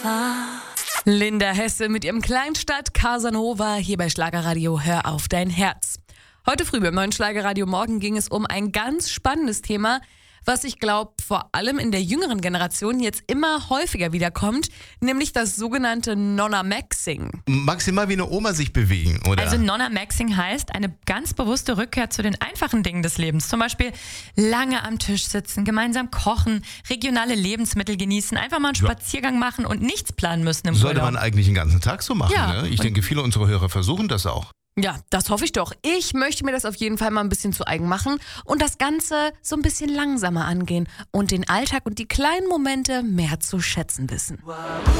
Linda Hesse mit ihrem Kleinstadt Casanova hier bei Schlagerradio Hör auf dein Herz. Heute früh beim neuen Schlagerradio Morgen ging es um ein ganz spannendes Thema, was ich glaube vor allem in der jüngeren Generation jetzt immer häufiger wiederkommt, nämlich das sogenannte Nonna-Maxing. Maximal wie eine Oma sich bewegen, oder? Also Nonna-Maxing heißt eine ganz bewusste Rückkehr zu den einfachen Dingen des Lebens. Zum Beispiel lange am Tisch sitzen, gemeinsam kochen, regionale Lebensmittel genießen, einfach mal einen Spaziergang machen und nichts planen müssen im Sollte Urlaub. man eigentlich den ganzen Tag so machen, Ja. ne? Ich denke, viele unserer Hörer versuchen das auch. Ja, das hoffe ich doch. Ich möchte mir das auf jeden Fall mal ein bisschen zu eigen machen und das Ganze so ein bisschen langsamer angehen und den Alltag und die kleinen Momente mehr zu schätzen wissen.